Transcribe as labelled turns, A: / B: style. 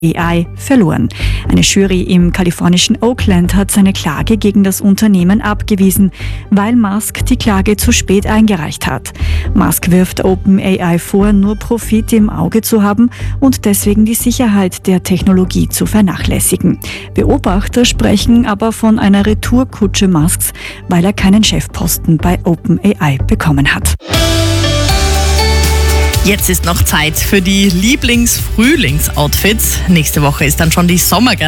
A: AI verloren. Eine Jury im kalifornischen Oakland hat seine Klage gegen das Unternehmen abgewiesen, weil Musk die Klage zu spät eingereicht hat. Musk wirft OpenAI vor, nur Profit im Auge zu haben und deswegen die Sicherheit der Technologie zu vernachlässigen. Beobachter sprechen aber von einer Retourkutsche Musks, weil er keinen Chefposten bei OpenAI bekommen hat.
B: Jetzt ist noch Zeit für die Lieblings-Frühlings-Outfits. Nächste Woche ist dann schon die Sommergrenze.